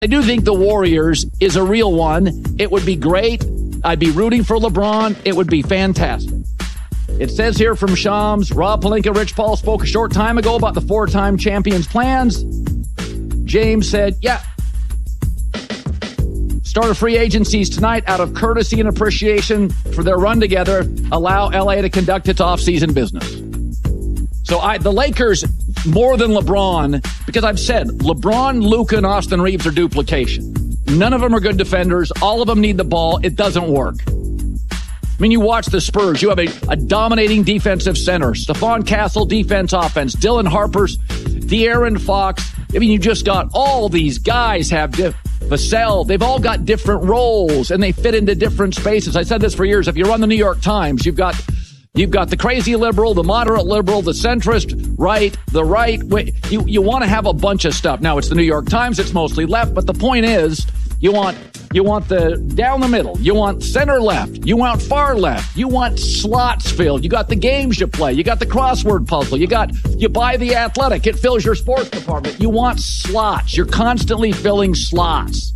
I do think the Warriors is a real one. It would be great. I'd be rooting for LeBron. It would be fantastic. It says here from Shams, Rob Pelinka, Rich Paul spoke a short time ago about the four-time champion's plans. James said, yeah. Start of free agencies tonight out of courtesy and appreciation for their run together. Allow LA to conduct its off-season business. So the Lakers, more than LeBron, because I've said LeBron, Luka, and Austin Reeves are duplication. None of them are good defenders. All of them need the ball. It doesn't work. I mean, you watch the Spurs. You have a dominating defensive center. Stephon Castle, defense, offense. Dylan Harper's, De'Aaron Fox. I mean, you just got all these guys have Vassell. They've all got different roles, and they fit into different spaces. I said this for years. If you run the New York Times, you've got the crazy liberal, the moderate liberal, the centrist right, the right. You want to have a bunch of stuff. Now, it's the New York Times. It's mostly left. But the point is, you want the down the middle. You want center left. You want far left. You want slots filled. You got the games you play. You got the crossword puzzle. You buy The Athletic. It fills your sports department. You want slots. You're constantly filling slots.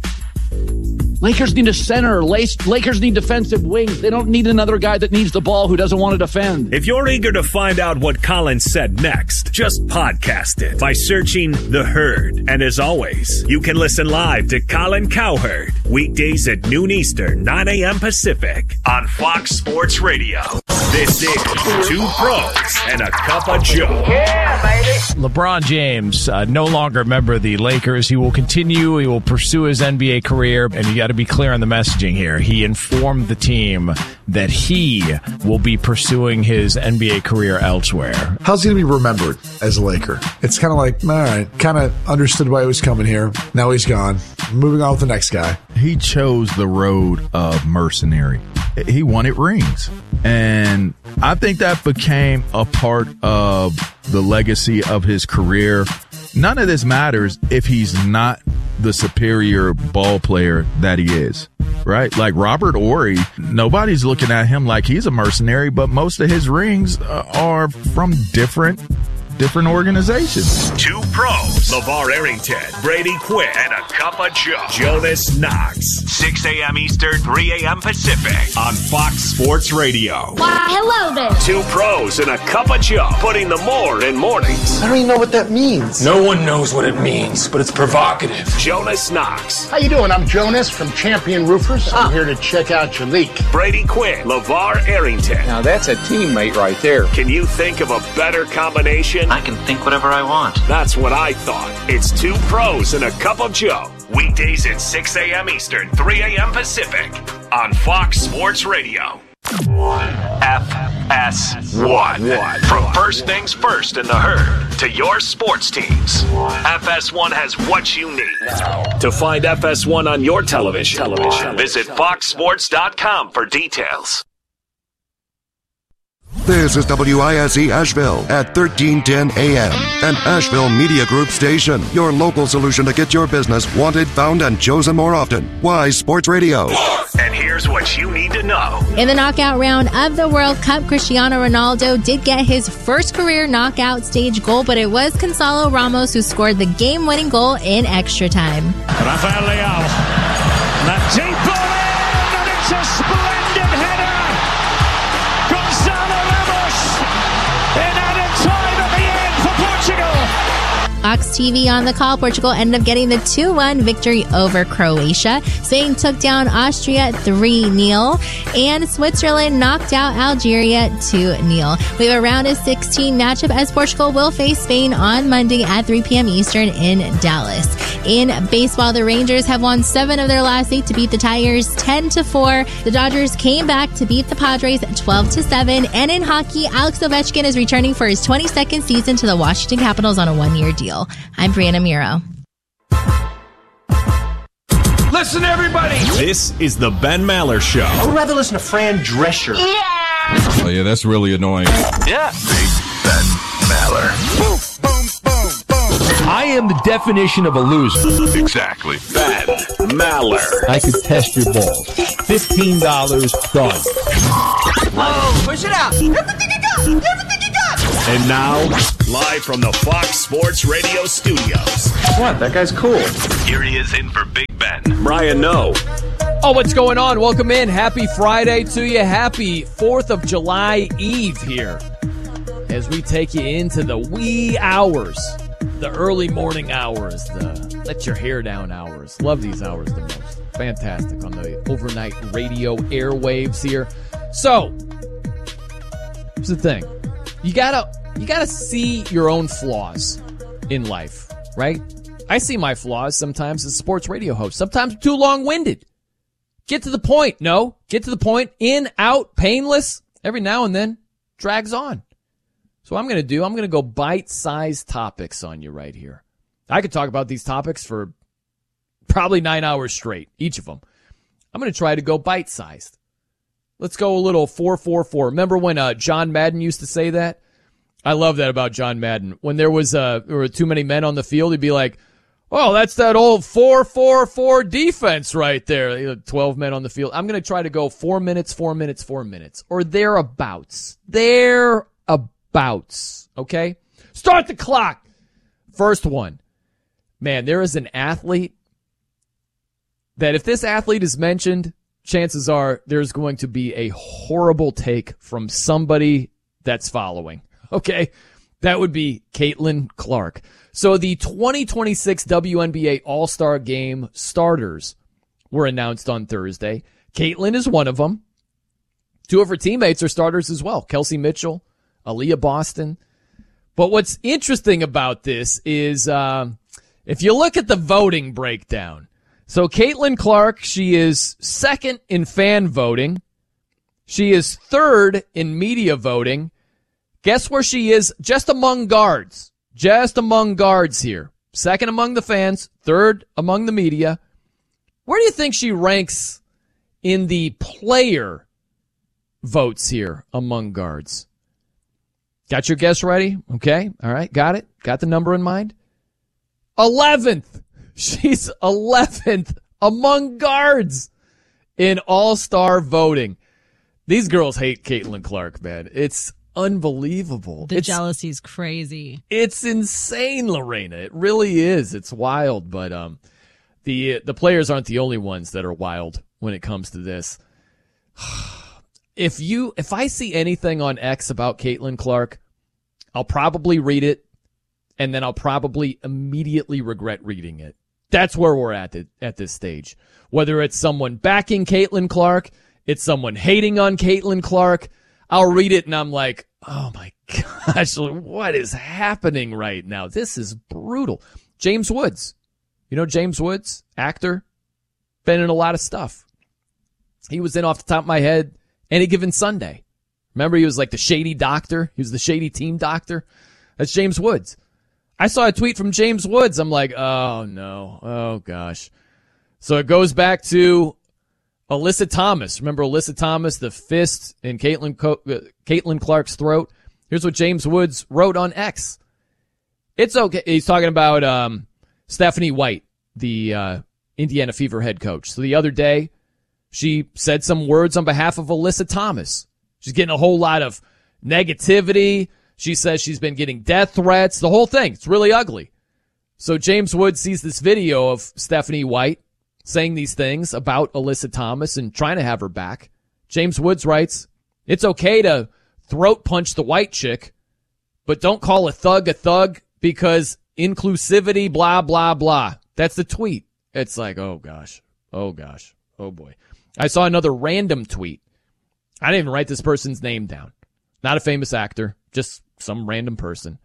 Lakers need a center. Lakers need defensive wings. They don't need another guy that needs the ball who doesn't want to defend. If you're eager to find out what Colin said next, just podcast it by searching The Herd. And as always, you can listen live to Colin Cowherd weekdays at noon Eastern, 9 a.m. Pacific on Fox Sports Radio. This is Two Pros and a Cup of Joe. Yeah, baby. LeBron James, no longer a member of the Lakers. He will continue. He will pursue his NBA career. And you got to be clear on the messaging here. He informed the team that he will be pursuing his NBA career elsewhere. How's he going to be remembered as a Laker? It's kind of like, all right, kind of understood why he was coming here. Now he's gone. Moving on with the next guy. He chose the road of mercenary. He wanted rings. And I think that became a part of the legacy of his career. None of this matters if he's not the superior ball player that he is, right? Like Robert Horry, nobody's looking at him like he's a mercenary, but most of his rings are from different organizations. Two Pros, LeVar Arrington, Brady Quinn, and a Cup of Joe. Jonas Knox, 6 a.m. Eastern, 3 a.m. Pacific on Fox Sports Radio. Why, hello there. Two Pros and a Cup of Joe, putting the more in mornings. I don't even know what that means. No one knows what it means, but it's provocative. Jonas Knox. How you doing? I'm Jonas from Champion Roofers. I'm here to check out your leak. Brady Quinn, LeVar Arrington. Now that's a teammate right there. Can you think of a better combination? I can think whatever I want. That's what I thought. It's Two Pros and a Cup of Joe. Weekdays at 6 a.m. Eastern, 3 a.m. Pacific on Fox Sports Radio. FS1. From First Things First in the Herd to your sports teams, FS1 has what you need. To find FS1 on your television, visit foxsports.com for details. This is WISE Asheville at 1310 AM, an Asheville Media Group station. Your local solution to get your business wanted, found, and chosen more often. Wise Sports Radio. And here's what you need to know. In the knockout round of the World Cup, Cristiano Ronaldo did get his first career knockout stage goal, but it was Gonzalo Ramos who scored the game-winning goal in extra time. Rafael Leao. That deep ball in, and it's a splendid header. Gonzalo Ramos in added time at the end for Portugal. Fox TV on the call. Portugal ended up getting the 2-1 victory over Croatia. Spain took down Austria 3-0. And Switzerland knocked out Algeria 2-0. We have a round of 16 matchup as Portugal will face Spain on Monday at 3 p.m. Eastern in Dallas. In baseball, the Rangers have won 7 of their last 8 to beat the Tigers 10-4. The Dodgers came back to beat the Padres 12-7. And in hockey, Alex Ovechkin is returning for his 22nd season to the Washington Capitals on a 1-year deal. I'm Brianna Miro. Listen, everybody. This is the Ben Maller Show. I would rather listen to Fran Drescher. Yeah! Oh, yeah, that's really annoying. Yeah. Big Ben Maller. Boom, boom, boom, boom. I am the definition of a loser. Exactly. Ben Maller. I could test your balls. $15 done. Whoa, push it out. Everything you got. Everything you got. And now, live from the Fox Sports Radio studios. What? That guy's cool. Here he is in for Big Ben. Brian Noe. Oh, what's going on? Welcome in. Happy Friday to you. Happy 4th of July Eve here as we take you into the wee hours, the early morning hours, the let your hair down hours. Love these hours the most. Fantastic on the overnight radio airwaves here. So, here's the thing. You gotta see your own flaws in life, right? I see my flaws sometimes as a sports radio host. Sometimes I'm too long-winded. Get to the point. No. Get to the point. In, out, painless. Every now and then, drags on. So what I'm going to go bite-sized topics on you right here. I could talk about these topics for probably 9 hours straight, each of them. I'm going to try to go bite-sized. Let's go a little 4-4-4. Remember when John Madden used to say that? I love that about John Madden. When there were too many men on the field, he'd be like, oh, that's that old 4-4-4 defense right there. 12 men on the field. I'm going to try to go 4 minutes, 4 minutes, 4 minutes. Or thereabouts. Thereabouts. Okay? Start the clock. First one. Man, there is an athlete that if this athlete is mentioned, chances are there's going to be a horrible take from somebody that's following. Okay? That would be Caitlin Clark. So the 2026 WNBA All-Star Game starters were announced on Thursday. Caitlin is one of them. Two of her teammates are starters as well. Kelsey Mitchell, Aaliyah Boston. But what's interesting about this is if you look at the voting breakdown. So Caitlin Clark, she is second in fan voting. She is third in media voting. Guess where she is? Just among guards. Just among guards here. Second among the fans, third among the media. Where do you think she ranks in the player votes here among guards? Got your guess ready? Okay. All right. Got it. Got the number in mind? 11th. She's 11th among guards in all-star voting. These girls hate Caitlin Clark, man. It's unbelievable. The jealousy's crazy. It's insane, Lorena. It really is. It's wild, but the players aren't the only ones that are wild when it comes to this. If I see anything on X about Caitlin Clark, I'll probably read it, and then I'll probably immediately regret reading it. That's where we're at this stage. Whether it's someone backing Caitlin Clark, it's someone hating on Caitlin Clark, I'll read it and I'm like, oh my gosh, what is happening right now? This is brutal. James Woods. You know James Woods? Actor. Been in a lot of stuff. He was in off the top of my head Any Given Sunday. Remember he was like the shady doctor? He was the shady team doctor? That's James Woods. I saw a tweet from James Woods. I'm like, oh no. Oh gosh. So it goes back to Alyssa Thomas. Remember Alyssa Thomas, the fist in Caitlin Clark's throat? Here's what James Woods wrote on X. It's okay. He's talking about Stephanie White, the Indiana Fever head coach. So the other day, she said some words on behalf of Alyssa Thomas. She's getting a whole lot of negativity. She says she's been getting death threats, the whole thing. It's really ugly. So James Woods sees this video of Stephanie White saying these things about Alyssa Thomas and trying to have her back. James Woods writes, it's okay to throat punch the white chick, but don't call a thug because inclusivity, blah, blah, blah. That's the tweet. It's like, oh gosh, oh boy. I saw another random tweet. I didn't even write this person's name down. Not a famous actor, just some random person.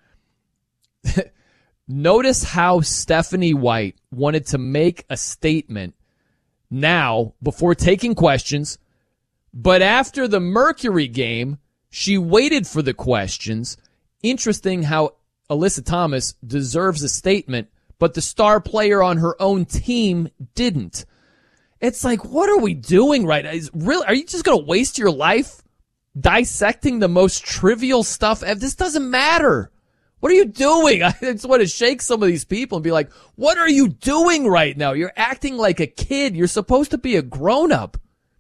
Notice how Stephanie White wanted to make a statement now before taking questions, but after the Mercury game, she waited for the questions. Interesting how Alyssa Thomas deserves a statement, but the star player on her own team didn't. It's like, what are we doing right now? Are you just going to waste your life dissecting the most trivial stuff? This doesn't matter. What are you doing? I just want to shake some of these people and be like, what are you doing right now? You're acting like a kid. You're supposed to be a grown-up.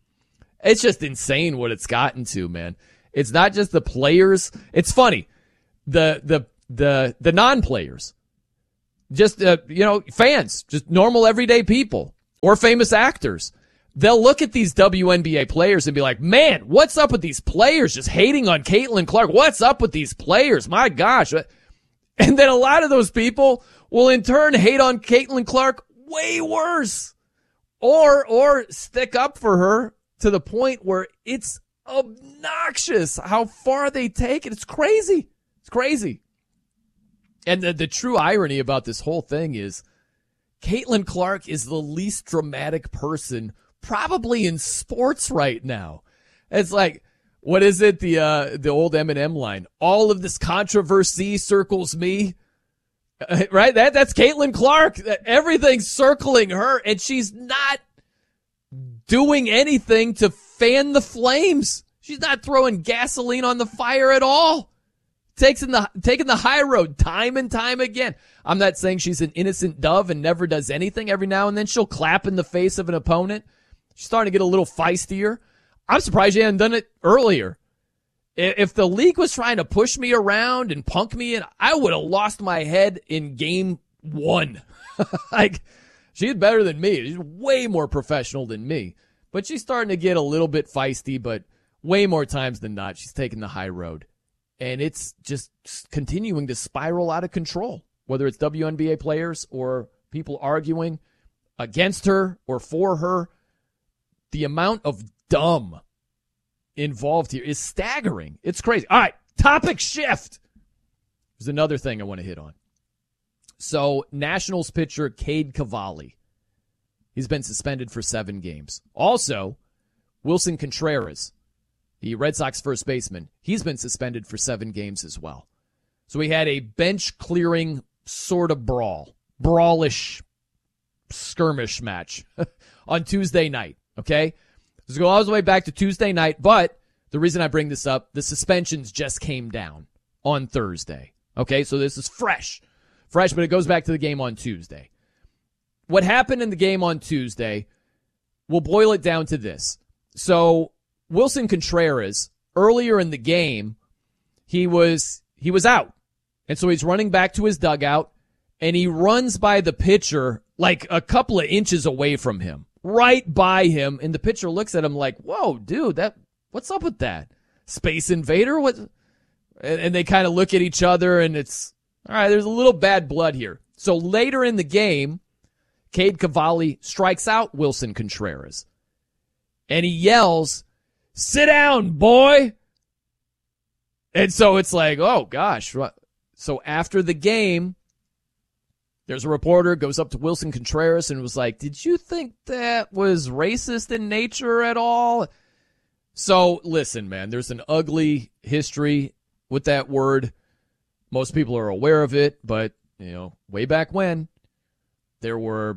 It's just insane what it's gotten to, man. It's not just the players. It's funny. the non-players, just fans, just normal everyday people or famous actors. They'll look at these WNBA players and be like, man, what's up with these players just hating on Caitlin Clark? What's up with these players? My gosh. And then a lot of those people will in turn hate on Caitlin Clark way worse or stick up for her to the point where it's obnoxious how far they take it. It's crazy. It's crazy. And the true irony about this whole thing is Caitlin Clark is the least dramatic person probably in sports right now. It's like, what is it? The old Eminem line. All of this controversy circles me. Right? That's Caitlin Clark. Everything's circling her, and she's not doing anything to fan the flames. She's not throwing gasoline on the fire at all. Taking the high road time and time again. I'm not saying she's an innocent dove and never does anything. Every now and then she'll clap in the face of an opponent. She's starting to get a little feistier. I'm surprised she hadn't done it earlier. If the league was trying to push me around and punk me in, I would have lost my head in game 1. Like, she's better than me. She's way more professional than me. But she's starting to get a little bit feisty, but way more times than not, she's taking the high road. And it's just continuing to spiral out of control, whether it's WNBA players or people arguing against her or for her. The amount of dumb involved here is staggering. It's crazy. All right, topic shift. There's another thing I want to hit on. So, Nationals pitcher Cade Cavalli, he's been suspended for 7 games. Also, Wilson Contreras, the Red Sox first baseman, he's been suspended for 7 games as well. So we had a bench-clearing sort of brawlish skirmish match on Tuesday night, okay? Let's go all the way back to Tuesday night, but the reason I bring this up, the suspensions just came down on Thursday, okay? So this is fresh, but it goes back to the game on Tuesday. What happened in the game on Tuesday, we'll boil it down to this. So Wilson Contreras, earlier in the game, he was out. And so he's running back to his dugout, and he runs by the pitcher like a couple of inches away from him, right by him. And the pitcher looks at him like, whoa, dude, what's up with that? Space Invader? What? And they kind of look at each other, and it's, all right, there's a little bad blood here. So later in the game, Cade Cavalli strikes out Wilson Contreras, and he yells, sit down, boy. And so it's like, oh, gosh. So after the game, there's a reporter, goes up to Wilson Contreras and was like, did you think that was racist in nature at all? So listen, man, there's an ugly history with that word. Most people are aware of it, but, way back when, there were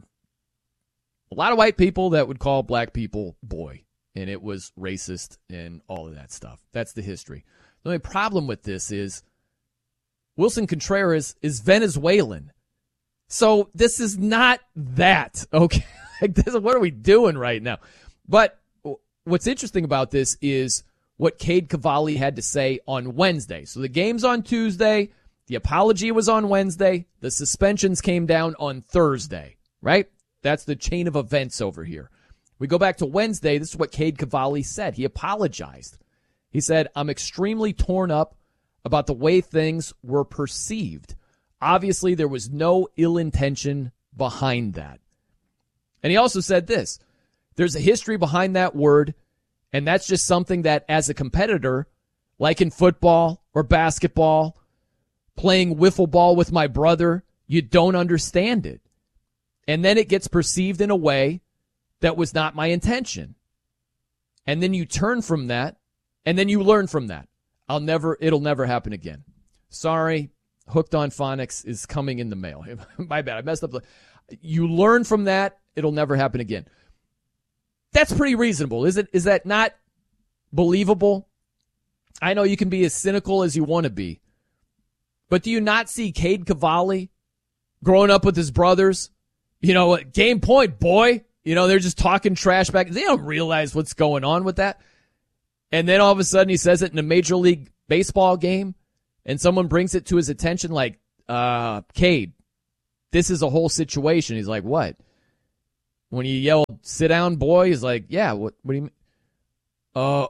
a lot of white people that would call black people boy. And it was racist and all of that stuff. That's the history. The only problem with this is Wilson Contreras is Venezuelan. So this is not that, okay? What are we doing right now? But what's interesting about this is what Cade Cavalli had to say on Wednesday. So the game's on Tuesday. The apology was on Wednesday. The suspensions came down on Thursday, right? That's the chain of events over here. We go back to Wednesday. This is what Cade Cavalli said. He apologized. He said, I'm extremely torn up about the way things were perceived. Obviously, there was no ill intention behind that. And he also said this, there's a history behind that word, and that's just something that as a competitor, like in football or basketball, playing wiffle ball with my brother, you don't understand it. And then it gets perceived in a way that was not my intention. And then you turn from that, and then you learn from that. It'll never happen again. Sorry, Hooked on Phonics is coming in the mail. My bad, I messed up. You learn from that, it'll never happen again. That's pretty reasonable. Is that not believable? I know you can be as cynical as you want to be. But do you not see Cade Cavalli growing up with his brothers? Game point, boy. They're just talking trash back. They don't realize what's going on with that. And then all of a sudden he says it in a Major League Baseball game. and someone brings it to his attention like, Cade, this is a whole situation. He's like, what? When you yell, sit down, boy, he's like, yeah, what do you mean? No.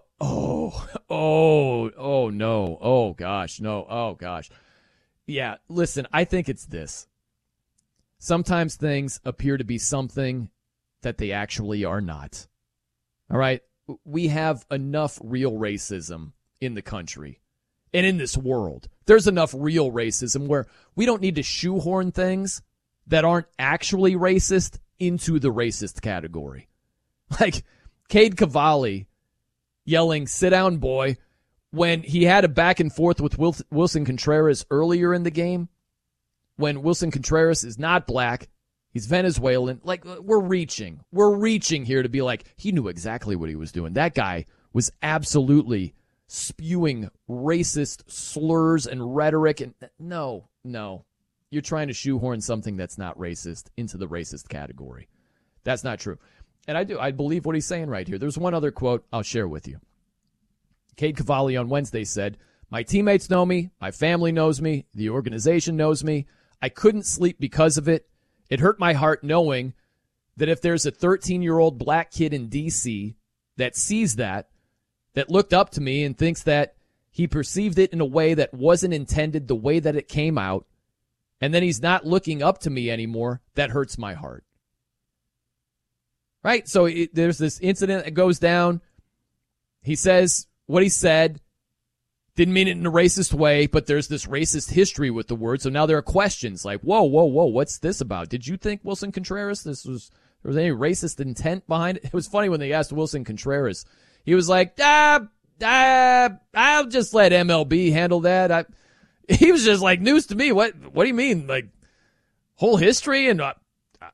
Oh, gosh, no. Oh, gosh. Yeah, listen, I think it's this. Sometimes things appear to be something that they actually are not. All right? We have enough real racism in the country and in this world. There's enough real racism where we don't need to shoehorn things that aren't actually racist into the racist category. Like Cade Cavalli yelling, sit down, boy, when he had a back and forth with Wilson Contreras earlier in the game, when Wilson Contreras is not black, he's Venezuelan. Like, we're reaching here to be like, he knew exactly what he was doing. That guy was absolutely spewing racist slurs and rhetoric. And no, you're trying to shoehorn something that's not racist into the racist category. That's not true. And I believe what he's saying right here. There's one other quote I'll share with you. Cade Cavalli on Wednesday said, my teammates know me, my family knows me, the organization knows me. I couldn't sleep because of it. It hurt my heart knowing that if there's a 13-year-old black kid in D.C. that sees that looked up to me and thinks that he perceived it in a way that wasn't intended the way that it came out, and then he's not looking up to me anymore, that hurts my heart. Right? So there's this incident that goes down. He says what he said. Didn't mean it in a racist way, but there's this racist history with the word. So now there are questions like, whoa, what's this about? Did you think Wilson Contreras, there was any racist intent behind it? It was funny when they asked Wilson Contreras. He was like, I'll just let MLB handle that. He was just like, news to me. What do you mean? Like, whole history? And we'll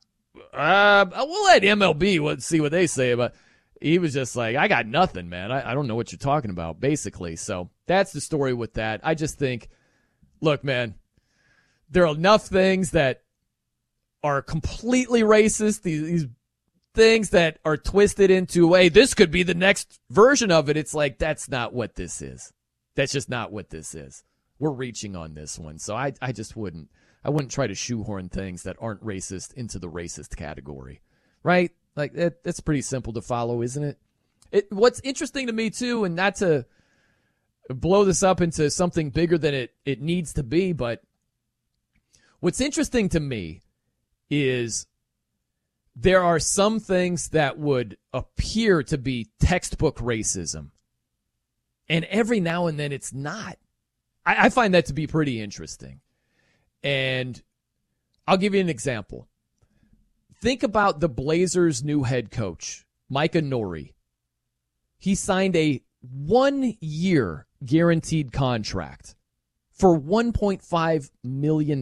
let MLB see what they say about it. He was just like, I got nothing, man. I don't know what you're talking about, basically. So that's the story with that. I just think, look, man, there are enough things that are completely racist, these things that are twisted into, hey, this could be the next version of it. It's like, that's not what this is. That's just not what this is. We're reaching on this one. So I just wouldn't try to shoehorn things that aren't racist into the racist category, right? Like, that's pretty simple to follow, isn't it? What's interesting to me, too, and not to blow this up into something bigger than it needs to be, but what's interesting to me is there are some things that would appear to be textbook racism, and every now and then it's not. I find that to be pretty interesting. And I'll give you an example. Think about the Blazers' new head coach, Micah Nori. He signed a 1-year guaranteed contract for $1.5 million.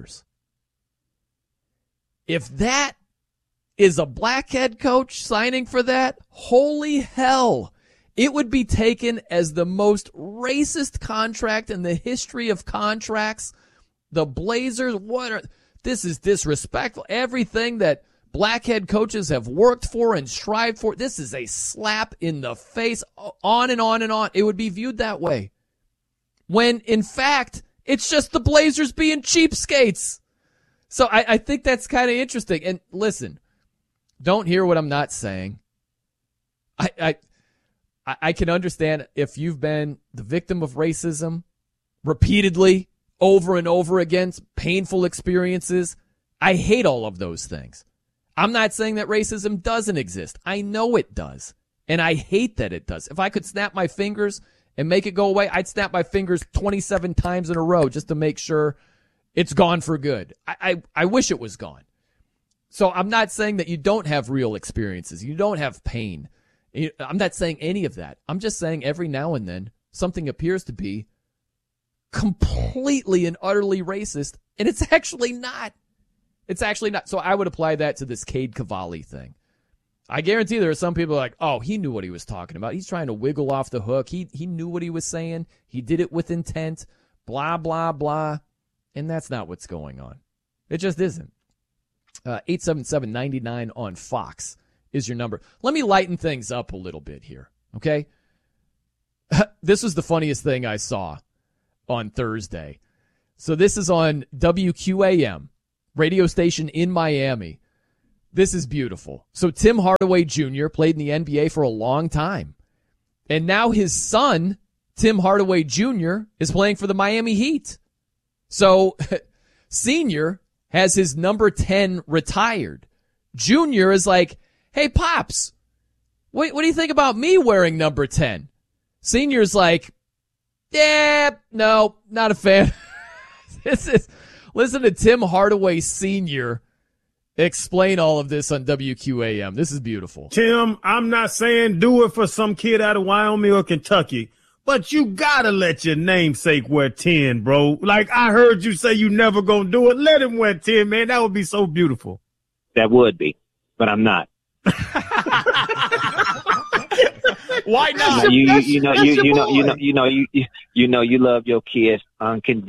If that is a black head coach signing for that, holy hell, it would be taken as the most racist contract in the history of contracts. The Blazers, this is disrespectful. Everything that black head coaches have worked for and strived for, this is a slap in the face, on and on and on. It would be viewed that way. When, in fact, it's just the Blazers being cheapskates. So I think that's kind of interesting. And listen, don't hear what I'm not saying. I can understand if you've been the victim of racism repeatedly, over and over again, painful experiences. I hate all of those things. I'm not saying that racism doesn't exist. I know it does. And I hate that it does. If I could snap my fingers and make it go away, I'd snap my fingers 27 times in a row just to make sure it's gone for good. I wish it was gone. So I'm not saying that you don't have real experiences. You don't have pain. I'm not saying any of that. I'm just saying every now and then something appears to be completely and utterly racist, and it's actually not. It's actually not. So I would apply that to this Cade Cavalli thing. I guarantee there are some people like, oh, he knew what he was talking about. He's trying to wiggle off the hook. He knew what he was saying. He did it with intent, blah, blah, blah. And that's not what's going on. It just isn't. 877-99 on Fox is your number. Let me lighten things up a little bit here, okay? This was the funniest thing I saw. on Thursday. So this is on WQAM, radio station in Miami. This is beautiful. So Tim Hardaway Jr. played in the NBA for a long time. And now his son, Tim Hardaway Jr., is playing for the Miami Heat. So Senior has his number 10 retired. Junior is like, hey, Pops, what do you think about me wearing number 10? Senior's like, yeah, no, not a fan. Listen to Tim Hardaway Sr. explain all of this on WQAM. This is beautiful. Tim, I'm not saying do it for some kid out of Wyoming or Kentucky, but you gotta let your namesake wear 10, bro. Like, I heard you say you never gonna do it. Let him wear 10, man. That would be so beautiful. That would be, but I'm not. Why not? You know, you love your kids unconditionally.